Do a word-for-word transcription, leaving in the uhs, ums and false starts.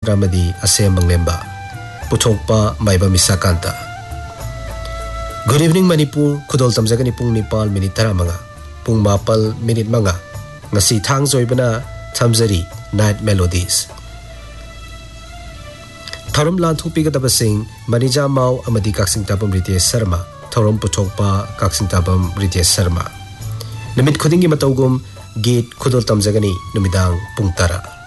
Namadi Asem Manglemba Puthokpa Maiba Misakanta. Good evening Manipur Khudol Tamjagani Pung Nipal Minute Taramanga Pung Mapal Minute Manga Ngasi Thang Zoibana Tamzari Night Melodies. Tharum Lantu Pigatabasing Manija Mau Amadi Kaksing Tabam Ritesh Sharma Tharum Puthokpa Kaksing Tabam Ritesh Sharma. Namit Khudingi Matawgum Gate Khudol Tamjagani Numidang Pung Tara.